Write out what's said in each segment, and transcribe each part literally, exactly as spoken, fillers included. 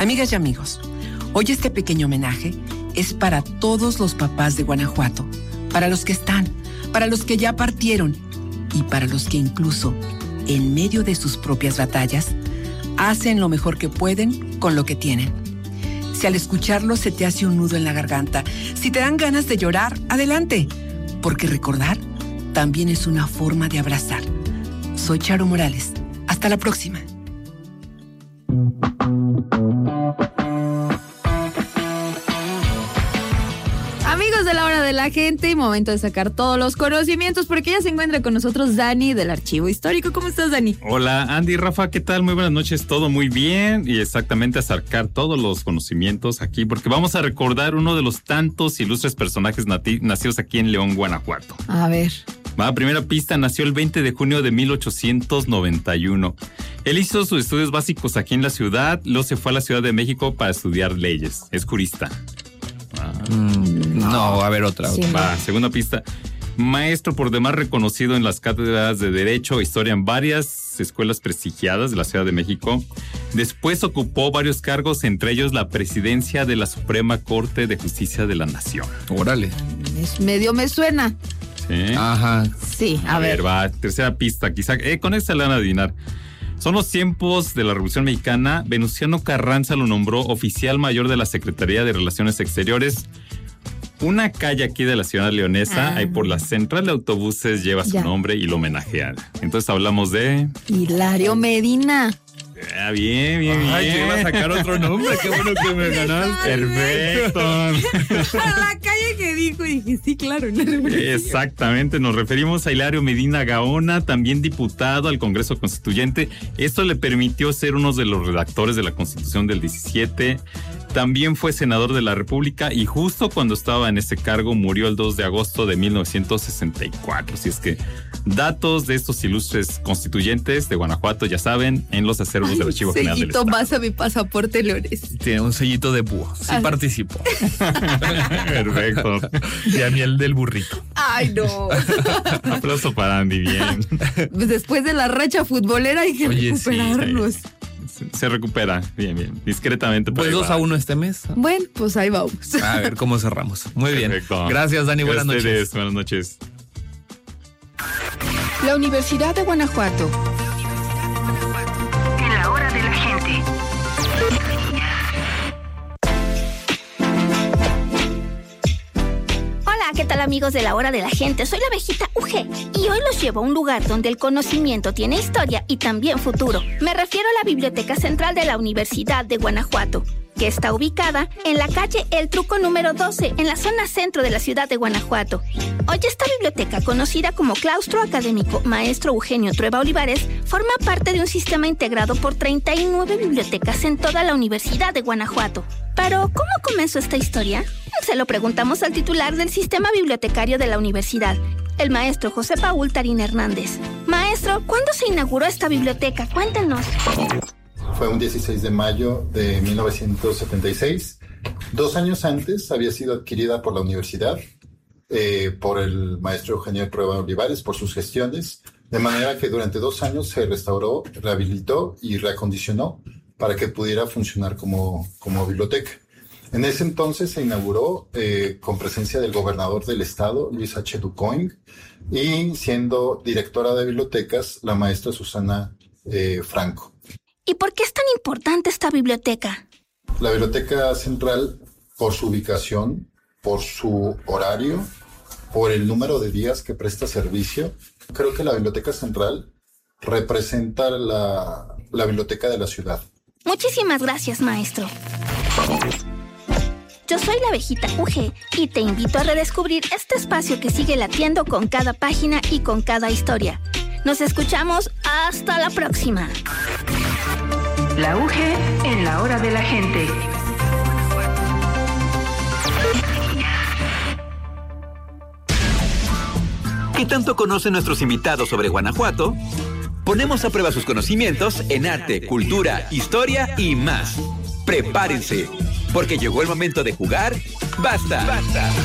Amigas y amigos, hoy este pequeño homenaje es para todos los papás de Guanajuato, para los que están, para los que ya partieron y para los que incluso, en medio de sus propias batallas, hacen lo mejor que pueden con lo que tienen. Si al escucharlo se te hace un nudo en la garganta, si te dan ganas de llorar, adelante, porque recordar también es una forma de abrazar. Soy Charo Morales. Hasta la próxima. Amigos de la hora de la gente, momento de sacar todos los conocimientos porque ya se encuentra con nosotros Dani del Archivo Histórico. ¿Cómo estás, Dani? Hola, Andy, Rafa, ¿qué tal? Muy buenas noches, todo muy bien y exactamente a sacar todos los conocimientos aquí porque vamos a recordar uno de los tantos ilustres personajes nati- nacidos aquí en León, Guanajuato. A ver. Va, primera pista, nació el veinte de junio de mil ochocientos noventa y uno. Él hizo sus estudios básicos aquí en la ciudad, luego se fue a la Ciudad de México para estudiar leyes. Es jurista. Ah. Mm, no, a ver otra. Sí, otra. Va, no. Segunda pista. Maestro por demás reconocido en las cátedras de Derecho e Historia en varias escuelas prestigiadas de la Ciudad de México. Después ocupó varios cargos, entre ellos la presidencia de la Suprema Corte de Justicia de la Nación. Órale. Es medio me suena. ¿Sí? Ajá. Sí, a, A ver. ver, va, tercera pista. Quizá eh, con esta la van a adivinar. Son los tiempos de la Revolución Mexicana. Venustiano Carranza lo nombró oficial mayor de la Secretaría de Relaciones Exteriores. Una calle aquí de la ciudad leonesa, Ah. ahí por la central de autobuses, lleva su Ya. nombre y lo homenajea. Entonces hablamos de... Hilario Medina. Ah, bien, bien, bien. Ay, yo iba a sacar otro nombre. Qué bueno que me ganaste. Perfecto. A la calle que dijo y dije, sí, claro. No, Exactamente, nos referimos a Hilario Medina Gaona, también diputado al Congreso Constituyente. Esto le permitió ser uno de los redactores de la Constitución del diecisiete. También fue senador de la República y justo cuando estaba en ese cargo murió el dos de agosto de mil novecientos sesenta y cuatro. Así es que datos de estos ilustres constituyentes de Guanajuato, ya saben, en los acervos Ay, del Archivo General del sellito Estado. más a mi pasaporte leones. Tiene un sellito de búho. Sí Ah. participo. Perfecto. Y a mí el del burrito. Ay, no. Aplauso para Andy, bien. Pues después de la racha futbolera hay que Oye, sí, recuperarnos. Se, se recupera, bien, bien, discretamente. Pues dos a uno este mes. Bueno, pues ahí vamos. A ver cómo cerramos. Muy bien. Perfecto. Gracias, Dani. Buenas Ustedes, noches. Buenas noches. La Universidad de Guanajuato. En la hora de la gente. Hola, ¿qué tal amigos de la hora de la gente? Soy la abejita U G y hoy los llevo a un lugar donde el conocimiento tiene historia y también futuro. Me refiero a la Biblioteca Central de la Universidad de Guanajuato, que está ubicada en la calle El Truco número doce, en la zona centro de la ciudad de Guanajuato. Hoy esta biblioteca, conocida como Claustro Académico Maestro Eugenio Trueba Olivares, forma parte de un sistema integrado por treinta y nueve bibliotecas en toda la Universidad de Guanajuato. Pero, ¿cómo comenzó esta historia? Se lo preguntamos al titular del sistema bibliotecario de la universidad, el maestro José Paul Tarín Hernández. Maestro, ¿cuándo se inauguró esta biblioteca? Cuéntenos. Fue un dieciséis de mayo de mil novecientos setenta y seis. Dos años antes había sido adquirida por la universidad, eh, por el maestro Eugenio Trueba Olivares, por sus gestiones, de manera que durante dos años se restauró, rehabilitó y reacondicionó para que pudiera funcionar como, como biblioteca. En ese entonces se inauguró eh, con presencia del gobernador del estado, Luis H. Ducoing, y siendo directora de bibliotecas, la maestra Susana eh, Franco. ¿Y por qué es tan importante esta biblioteca? La Biblioteca Central, por su ubicación, por su horario, por el número de días que presta servicio, creo que la Biblioteca Central representa la, la biblioteca de la ciudad. Muchísimas gracias, maestro. Yo soy la abejita U G y te invito a redescubrir este espacio que sigue latiendo con cada página y con cada historia. Nos escuchamos hasta la próxima. La U G en la hora de la gente. ¿Qué tanto conocen nuestros invitados sobre Guanajuato? Ponemos a prueba sus conocimientos en arte, cultura, historia y más. Prepárense, porque llegó el momento de jugar. ¡Basta! ¡Basta!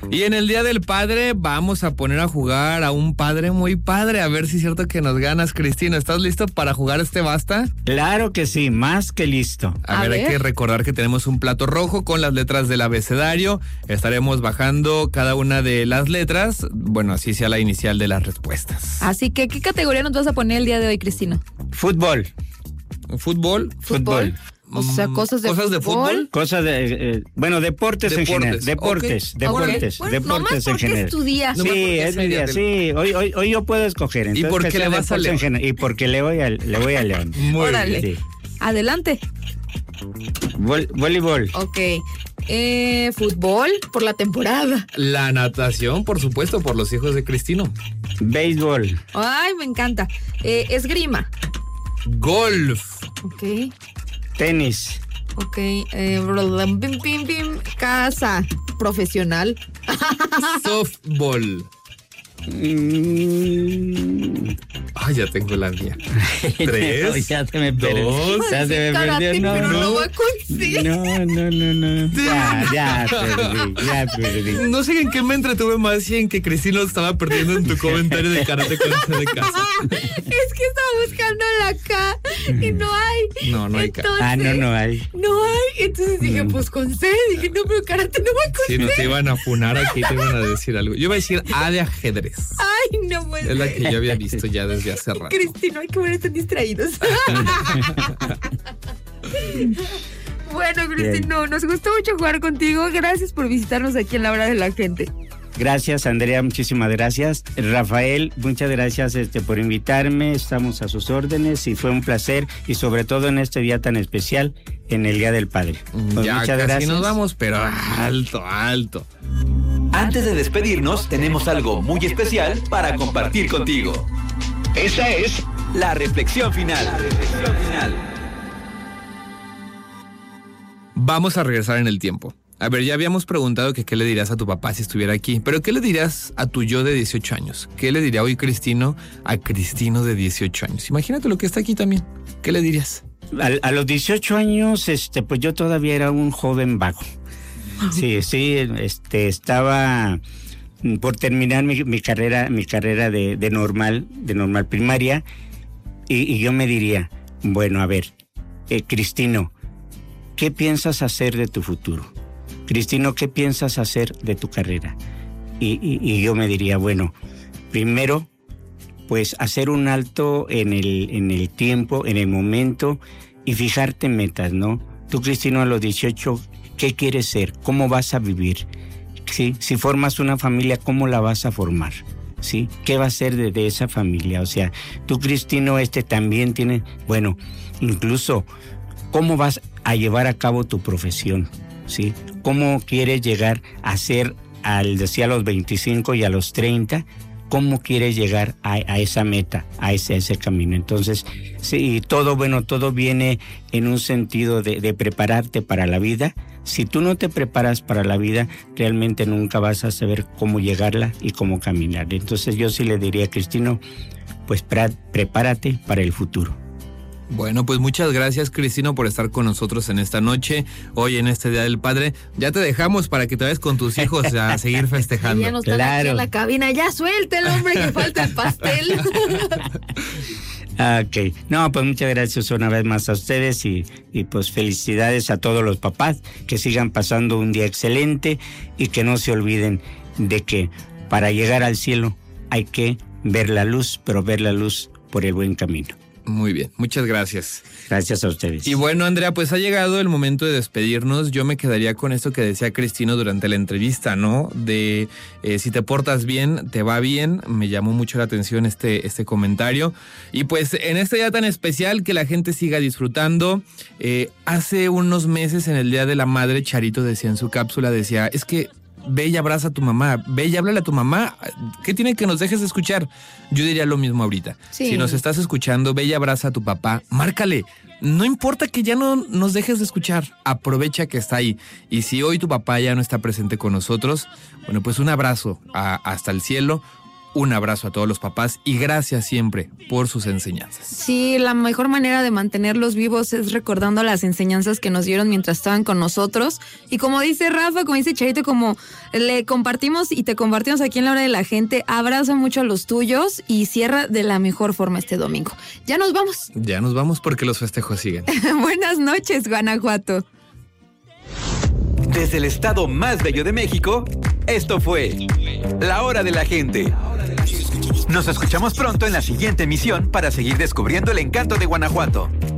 Y en el Día del Padre vamos a poner a jugar a un padre muy padre. A ver si es cierto que nos ganas, Cristino. ¿Estás listo para jugar este basta? Claro que sí, más que listo. A, a ver, ver, hay que recordar que tenemos un plato rojo con las letras del abecedario. Estaremos bajando cada una de las letras. Bueno, así sea la inicial de las respuestas. Así que, ¿qué categoría nos vas a poner el día de hoy, Cristino? Fútbol. ¿Fútbol? Fútbol. O sea, cosas de ¿Cosas fútbol. de fútbol? Cosas de, eh, bueno, deportes, deportes en general. Deportes, okay. deportes, okay. deportes bueno, en general. Es tu día. Sí, es mi día, sí. Hoy, hoy, hoy yo puedo escoger. ¿Y por qué le vas a León? Y porque le voy a, le voy a León. Muy Órale. bien. Sí. Adelante. Vol, voleibol. Ok. Eh, fútbol por la temporada. La natación, por supuesto, por los hijos de Cristino. Béisbol. Ay, me encanta. Eh, esgrima. Golf. Ok. Tenis. Ok. Eh, pim, pim, pim, casa. Profesional. Softball. Mm. Ay, ya tengo la mía. Tres. No, ya se me perdió. Dos. Ya se me Karate, perdió. No, pero no. no va a conseguir. No, no, no, no. Ya, ya perdí, ya perdí. No sé en qué me entretuve más y en que Cristino estaba perdiendo en tu comentario de karate con C de casa. Es que estaba buscando la K y no hay. No, no hay K. Entonces, Ah, no, no hay. No hay. Entonces dije, Mm. pues con C. Dije, no, pero karate no va con Si C. no te iban a funar aquí, te iban a decir algo. Yo iba a decir A de ajedrez. Ay, no puede Es la ser. que yo había visto ya desde hace rato. Cristino, hay que ver, están distraídos. Bueno, Cristino, nos gustó mucho jugar contigo. Gracias por visitarnos aquí en La Hora de la Gente. Gracias, Andrea, muchísimas gracias. Rafael, muchas gracias este, por invitarme. Estamos a sus órdenes y fue un placer. Y sobre todo en este día tan especial, en el Día del Padre. Pues ya muchas casi gracias. nos vamos, pero alto, alto. Antes de despedirnos, tenemos algo muy especial para compartir contigo. Esa es la reflexión final. La reflexión final. Vamos a regresar en el tiempo. A ver, ya habíamos preguntado que qué le dirías a tu papá si estuviera aquí, pero ¿qué le dirías a tu yo de dieciocho años? ¿Qué le diría hoy Cristino a Cristino de dieciocho años? Imagínate lo que está aquí también. ¿Qué le dirías? A, a los dieciocho años, este, pues yo todavía era un joven vago. Sí, sí, este, estaba por terminar mi, mi carrera, mi carrera de, de normal, de normal primaria, y, y yo me diría, bueno, a ver, eh, Cristino, ¿qué piensas hacer de tu futuro? Cristino, ¿qué piensas hacer de tu carrera? Y, y, y yo me diría, bueno, primero, pues hacer un alto en el, en el tiempo, en el momento, y fijarte metas, ¿no? Tú, Cristino, a los dieciocho, ¿qué quieres ser? ¿Cómo vas a vivir? ¿Sí? Si formas una familia, ¿cómo la vas a formar? ¿Sí? ¿Qué va a ser de, de esa familia? O sea, tú, Cristino, este también tiene, bueno, incluso, ¿cómo vas a llevar a cabo tu profesión? ¿Sí? ¿Cómo quieres llegar a ser, al decía a los veinticinco y a los treinta? ¿Cómo quieres llegar a, a esa meta, a ese, a ese camino? Entonces, sí, todo, bueno, todo viene en un sentido de, de prepararte para la vida. Si tú no te preparas para la vida, realmente nunca vas a saber cómo llegarla y cómo caminar. Entonces, yo sí le diría a Cristino, pues pra, prepárate para el futuro. Bueno, pues muchas gracias, Cristino, por estar con nosotros en esta noche, hoy en este Día del Padre. Ya te dejamos para que te vayas con tus hijos a seguir festejando. Ya no están Claro. aquí en la cabina. Ya suelta el hombre, que falta el pastel. Ok, no, pues muchas gracias una vez más a ustedes y, y pues felicidades a todos los papás, que sigan pasando un día excelente y que no se olviden de que para llegar al cielo hay que ver la luz, pero ver la luz por el buen camino. Muy bien, muchas gracias. Gracias a ustedes. Y bueno, Andrea, pues ha llegado el momento de despedirnos. Yo me quedaría con esto que decía Cristino durante la entrevista, ¿no? De eh, si te portas bien, te va bien. Me llamó mucho la atención este, este comentario. Y pues en este día tan especial, que la gente siga disfrutando. Eh, hace unos meses, en el Día de la Madre, Charito decía en su cápsula, decía, es que ve y abraza a tu mamá, ve y háblale a tu mamá. ¿Qué tiene que nos dejes de escuchar? Yo diría lo mismo ahorita. Sí. Si nos estás escuchando, ve y abraza a tu papá, márcale. No importa que ya no nos dejes de escuchar, aprovecha que está ahí. Y si hoy tu papá ya no está presente con nosotros, bueno, pues un abrazo a, hasta el cielo, Un abrazo a todos los papás y gracias siempre por sus enseñanzas. Sí, la mejor manera de mantenerlos vivos es recordando las enseñanzas que nos dieron mientras estaban con nosotros. Y como dice Rafa, como dice Charito, como le compartimos y te compartimos aquí en La Hora de la Gente, abraza mucho a los tuyos y cierra de la mejor forma este domingo. Ya nos vamos. Ya nos vamos porque los festejos siguen. Buenas noches, Guanajuato. Desde el estado más bello de México, esto fue La Hora de la Gente. Nos escuchamos pronto en la siguiente emisión para seguir descubriendo el encanto de Guanajuato.